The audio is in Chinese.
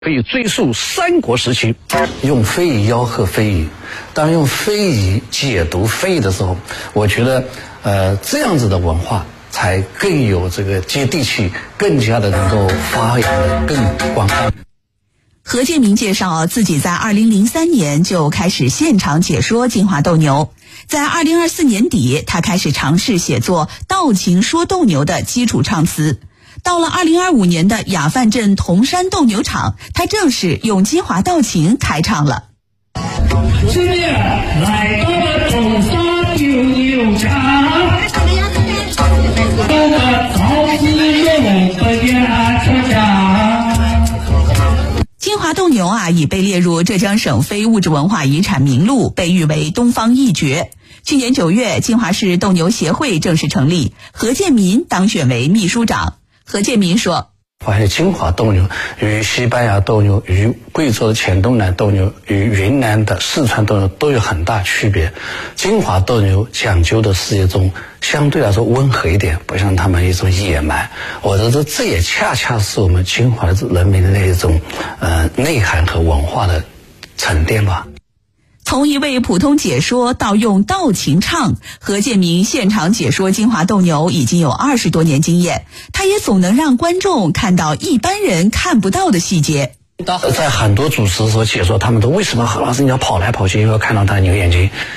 可以追溯三国时期。 用非遗吆喝非遗，当用非遗解读非遗的时候，我觉得这样子的文化才更有这个接地气，更加的能够发扬的更广泛。 何建明介绍，自己在2003年就开始现场解说金华斗牛，在2024年底，他开始尝试写作道情说斗牛的基础唱词。到了2025年的雅范镇铜山斗牛场，他正式用金华道情开唱了。 今日来到了铜山斗牛场，有个早知有个牙车长。 金华斗牛已被列入浙江省非物质文化遗产名录，被誉为东方一绝。去年9月，金华市斗牛协会正式成立，何建民当选为秘书长。何建民说， 发现金华斗牛与西班牙斗牛、与贵州的黔东南斗牛、与云南的四川斗牛都有很大区别。金华斗牛讲究的是一种相对来说温和一点，不像他们一种野蛮。我觉得这也恰恰是我们金华人民的那一种内涵和文化的沉淀吧。 从一位普通解说到用道情唱，何建明现场解说金华斗牛已经有20多年经验，他也总能让观众看到一般人看不到的细节。 在很多主持的时候解说，他们都为什么何老师你要跑来跑去，因为看到他的牛眼睛。